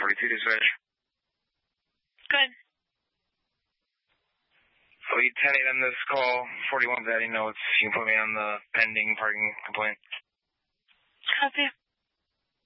42 dispatch. Good. I'll be 10-8 on this call. 41's adding notes. You can put me on the pending parking complaint. Copy.